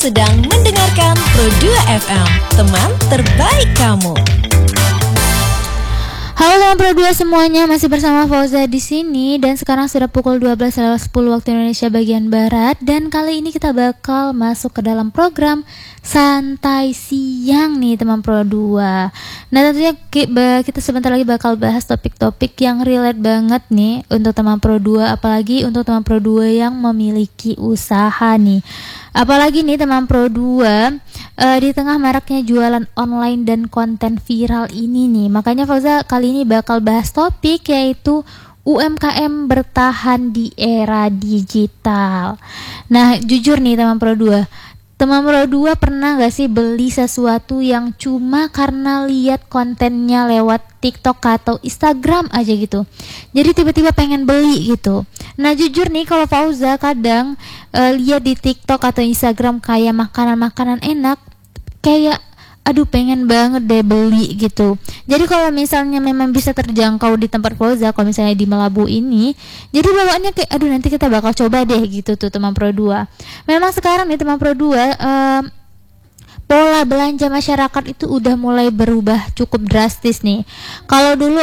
sedang mendengarkan Pro2 FM, teman terbaik kamu. Halo teman Pro2 semuanya, masih bersama Fauza di sini dan sekarang sudah pukul 12.10 waktu Indonesia bagian Barat dan kali ini kita bakal masuk ke dalam program Santai Siang nih teman Pro2. Nah tentunya kita sebentar lagi bakal bahas topik-topik yang relate banget nih untuk teman Pro2, apalagi untuk teman Pro2 yang memiliki usaha nih. Apalagi nih teman Pro2 di tengah maraknya jualan online dan konten viral ini nih. Makanya Fauza kali ini bakal bahas topik yaitu UMKM bertahan di era digital. Nah jujur nih teman Pro2 pernah gak sih beli sesuatu yang cuma karena lihat kontennya lewat TikTok atau Instagram aja gitu, jadi tiba-tiba pengen beli gitu. Nah jujur nih kalau Fauza kadang lihat di TikTok atau Instagram kayak makanan-makanan enak, kayak aduh pengen banget deh beli gitu. Jadi kalau misalnya memang bisa terjangkau di tempat Fauza, kalau misalnya di Melabu ini, jadi bawaannya kayak aduh nanti kita bakal coba deh gitu tuh teman Pro2. Memang sekarang nih teman Pro2 pola belanja masyarakat itu udah mulai berubah cukup drastis nih. Kalau dulu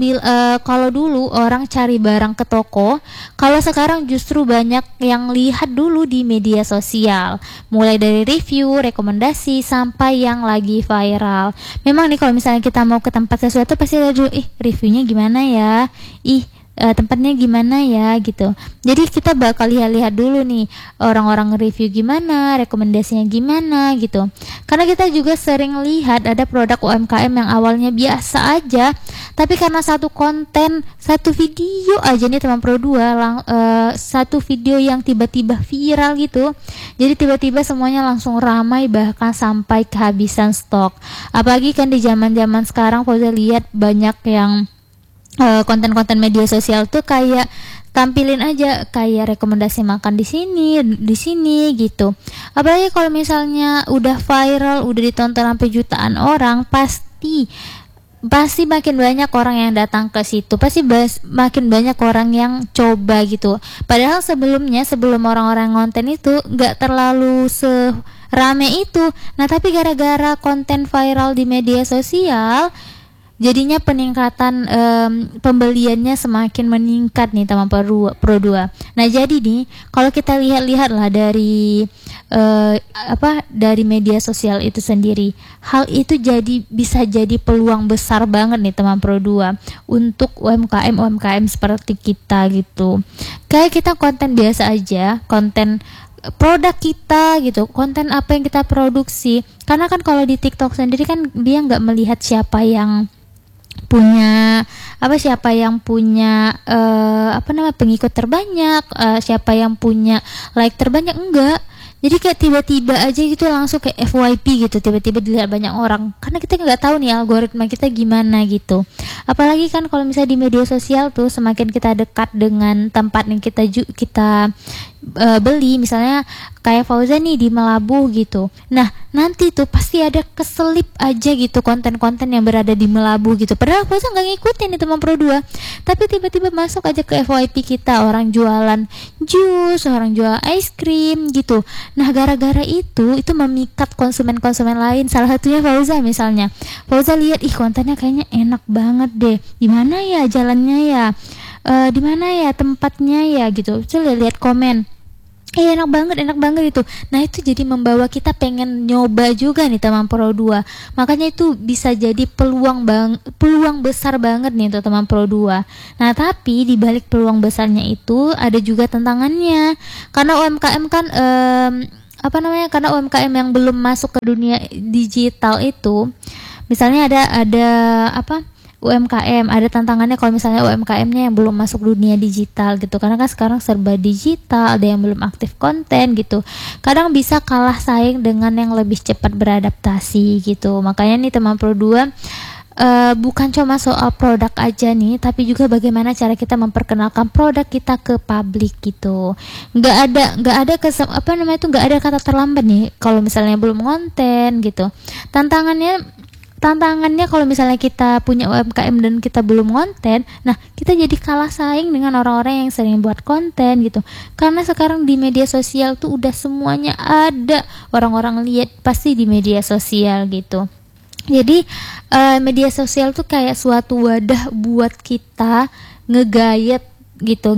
orang cari barang ke toko, kalau sekarang justru banyak yang lihat dulu di media sosial. Mulai dari review, rekomendasi sampai yang lagi viral. Memang nih kalau misalnya kita mau ke tempat sesuatu pasti ada dulu, reviewnya gimana ya? Tempatnya gimana ya gitu. Jadi kita bakal lihat dulu nih orang-orang review gimana, rekomendasinya gimana gitu. Karena kita juga sering lihat ada produk UMKM yang awalnya biasa aja, tapi karena satu konten, satu video aja nih teman Pro2, satu video yang tiba-tiba viral gitu, jadi tiba-tiba semuanya langsung ramai bahkan sampai kehabisan stok. Apalagi kan di zaman-zaman sekarang Fauza lihat banyak yang konten-konten media sosial tuh kayak tampilin aja kayak rekomendasi makan di sini gitu. Apalagi kalau misalnya udah viral, udah ditonton sampai jutaan orang, pasti makin banyak orang yang datang ke situ, makin banyak orang yang coba gitu. Padahal sebelum orang-orang ngonten itu nggak terlalu serame itu. Nah tapi gara-gara konten viral di media sosial, jadinya peningkatan pembeliannya semakin meningkat nih teman Pro2. Nah jadi nih kalau kita lihat lah dari media sosial itu sendiri, hal itu bisa jadi peluang besar banget nih teman Pro2 untuk UMKM seperti kita gitu. Kayak kita konten biasa aja, konten produk kita gitu, konten apa yang kita produksi. Karena kan kalau di TikTok sendiri kan dia nggak melihat siapa yang punya pengikut terbanyak, siapa yang punya like terbanyak, enggak. Jadi kayak tiba-tiba aja gitu langsung kayak FYP gitu, tiba-tiba dilihat banyak orang, karena kita nggak tahu nih algoritma kita gimana gitu. Apalagi kan kalau misalnya di media sosial tuh semakin kita dekat dengan tempat yang kita beli, misalnya kayak Fauza nih di Melabu gitu. Nah nanti tuh pasti ada keselip aja gitu konten-konten yang berada di Melabu gitu. Padahal Fauza nggak ngikutin itu teman Pro2, tapi tiba-tiba masuk aja ke FYP kita, orang jualan jus, orang jual es krim gitu. Nah gara-gara itu memikat konsumen-konsumen lain. Salah satunya Fauza misalnya. Fauza lihat kontennya kayaknya enak banget deh. Di mana ya jalannya ya? Di mana ya tempatnya ya gitu. Coba lihat komen. Enak banget itu. Nah itu jadi membawa kita pengen nyoba juga nih teman Pro2. Makanya itu bisa jadi peluang besar banget nih untuk teman Pro2. Nah tapi di balik peluang besarnya itu ada juga tantangannya. Karena UMKM kan karena UMKM yang belum masuk ke dunia digital itu, misalnya ada UMKM, ada tantangannya kalau misalnya UMKM-nya yang belum masuk dunia digital gitu, karena kan sekarang serba digital, ada yang belum aktif konten gitu, kadang bisa kalah saing dengan yang lebih cepat beradaptasi gitu. Makanya nih teman Pro2, bukan cuma soal produk aja nih, tapi juga bagaimana cara kita memperkenalkan produk kita ke publik gitu. Nggak ada kata terlambat nih kalau misalnya belum konten gitu. tantangannya kalau misalnya kita punya UMKM dan kita belum konten, nah kita jadi kalah saing dengan orang-orang yang sering buat konten gitu. Karena sekarang di media sosial tuh udah semuanya ada, orang-orang lihat pasti di media sosial gitu. Jadi media sosial tuh kayak suatu wadah buat kita ngegayat gitu,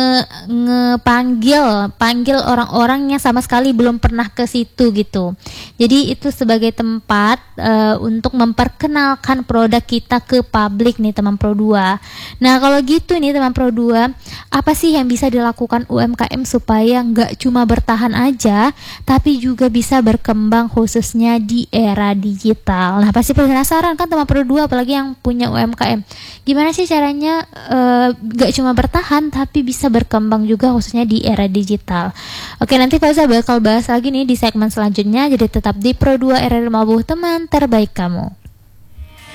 panggil orang-orang yang sama sekali belum pernah ke situ gitu. Jadi itu sebagai tempat untuk memperkenalkan produk kita ke publik nih teman Pro 2. Nah kalau gitu nih teman Pro 2, apa sih yang bisa dilakukan UMKM supaya nggak cuma bertahan aja, tapi juga bisa berkembang khususnya di era digital. Nah pasti penasaran kan teman Pro 2, apalagi yang punya UMKM. Gimana sih caranya nggak cuma bertahan tapi bisa berkembang juga khususnya di era digital. Oke, nanti Faiza bakal bahas lagi nih di segmen selanjutnya, jadi tetap di Pro 2 RRI Mabuh, teman terbaik kamu.